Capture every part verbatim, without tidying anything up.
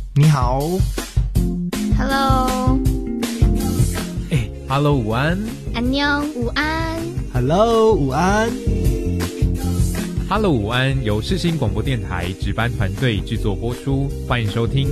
你好 Hello 哎 Hello 午安安妞午安 Hello 午安 Hello 午安由世新广播电台值班团队制作播出，欢迎收听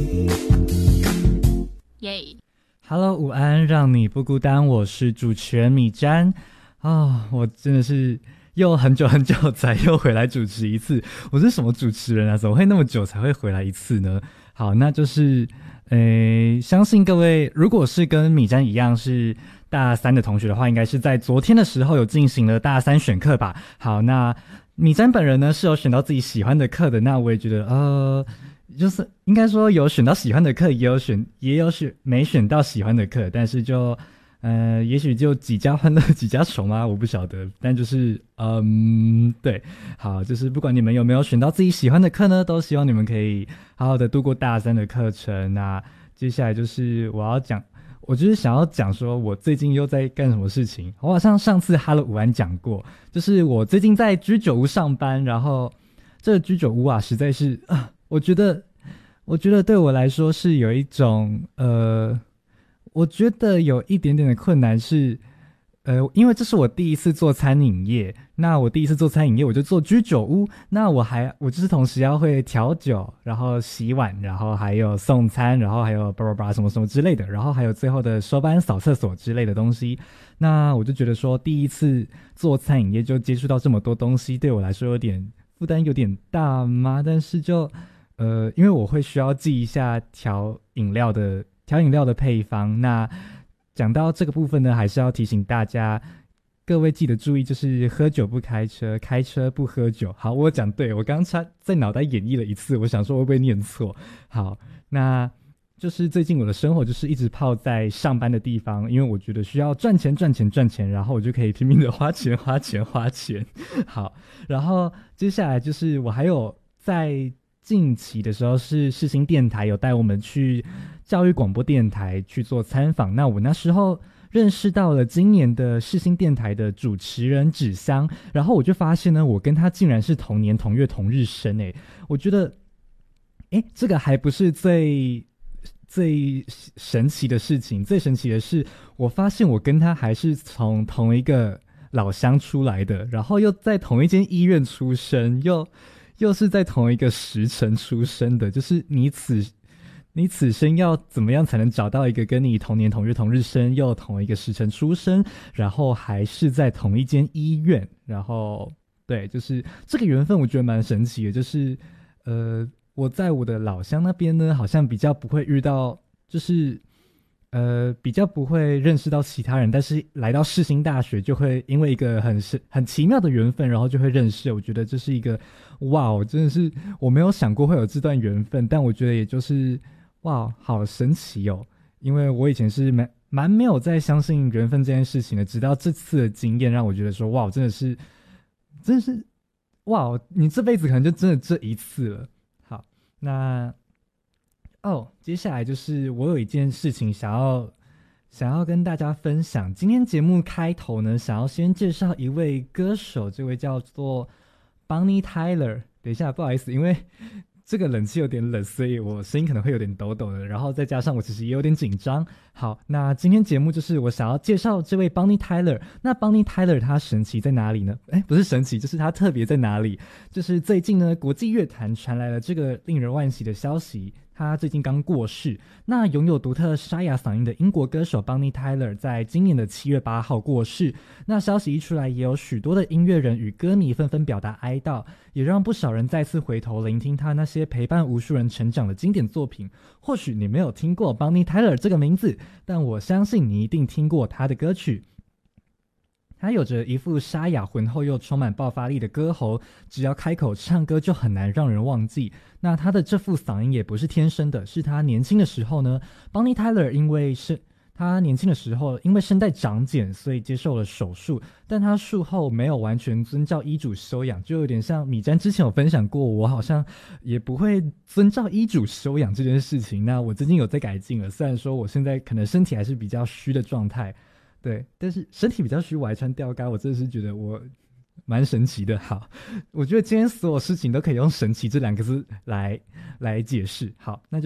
耶 Hello 午安，让你不孤单，我是主持人米詹啊、哦，我真的是又很久很久才又回来主持一次，我是什么主持人啊？怎么会那么久才会回来一次呢？好，那就是诶，相信各位如果是跟米詹一样是大三的同学的话，应该是在昨天的时候有进行了大三选课吧。好，那米詹本人呢是有选到自己喜欢的课的，那我也觉得呃就是应该说有选到喜欢的课，也有选也有选没选到喜欢的课，但是就呃也许就几家欢乐几家愁吗？我不晓得，但就是嗯对，好，就是不管你们有没有选到自己喜欢的课呢，都希望你们可以好好的度过大三的课程。那接下来就是我要讲，我就是想要讲说我最近又在干什么事情。我好像上次哈喽午安讲过，就是我最近在居酒屋上班，然后这个居酒屋啊实在是啊我觉得我觉得对我来说是有一种呃我觉得有一点点的困难是呃因为这是我第一次做餐饮业，那我第一次做餐饮业我就做居酒屋，那我还我就是同时要会调酒，然后洗碗，然后还有送餐，然后还有叭叭叭什么什么之类的，然后还有最后的收班扫厕所之类的东西。那我就觉得说第一次做餐饮业就接触到这么多东西，对我来说有点负担有点大吗？但是就呃，因为我会需要记一下调饮料的调饮料的配方。那讲到这个部分呢，还是要提醒大家，各位记得注意，就是喝酒不开车，开车不喝酒。好，我讲对，我刚刚在脑袋演绎了一次，我想说会不会念错。好，那就是最近我的生活就是一直泡在上班的地方，因为我觉得需要赚钱赚钱赚钱，然后我就可以拼命的花钱花钱花钱。好，然后接下来就是我还有在近期的时候是世新电台有带我们去教育广播电台去做参访，那我那时候认识到了今年的世新电台的主持人芷香，然后我就发现呢，我跟他竟然是同年同月同日生。诶，我觉得诶这个还不是最最神奇的事情，最神奇的是我发现我跟他还是从同一个老乡出来的，然后又在同一间医院出生，又又是在同一个时辰出生的，就是你此你此生要怎么样才能找到一个跟你同年同月同日生又同一个时辰出生，然后还是在同一间医院，然后对，就是这个缘分我觉得蛮神奇的。就是呃我在我的老乡那边呢好像比较不会遇到，就是呃，比较不会认识到其他人，但是来到世新大学就会因为一个很很奇妙的缘分，然后就会认识。我觉得这是一个哇，真的是我没有想过会有这段缘分，但我觉得也就是哇，好神奇哦！因为我以前是蛮蛮没有在相信缘分这件事情的，直到这次的经验让我觉得说哇，真的是真的是哇，你这辈子可能就真的这一次了。好，那哦，接下来就是我有一件事情想要想要跟大家分享。今天节目开头呢，想要先介绍一位歌手，这位叫做 Bonnie Tyler。等一下，不好意思，因为这个冷气有点冷，所以我声音可能会有点抖抖的，然后再加上我其实也有点紧张。好，那今天节目就是我想要介绍这位 Bonnie Tyler。那 Bonnie Tyler 他神奇在哪里呢？哎，不是神奇，就是他特别在哪里？就是最近呢，国际乐坛传来了这个令人惋惜的消息。他最近刚过世，那拥有独特沙哑嗓音的英国歌手 Bonnie Tyler 在今年的七月八号过世。那消息一出来，也有许多的音乐人与歌迷纷纷表达哀悼，也让不少人再次回头聆听他那些陪伴无数人成长的经典作品。或许你没有听过 Bonnie Tyler 这个名字，但我相信你一定听过他的歌曲。他有着一副沙哑浑厚又充满爆发力的歌喉，只要开口唱歌就很难让人忘记。那他的这副嗓音也不是天生的，是他年轻的时候呢 Bonnie Tyler 因为是他年轻的时候因为声带长茧，所以接受了手术，但他术后没有完全遵照医嘱休养，就有点像米詹之前有分享过，我好像也不会遵照医嘱休养这件事情。那我最近有在改进了，虽然说我现在可能身体还是比较虚的状态，对，但是身体比较虚，我还穿吊嘎，我真的是觉得我蛮神奇的。好，我觉得今天所有事情都可以用神奇这两个字来来解释。好，那就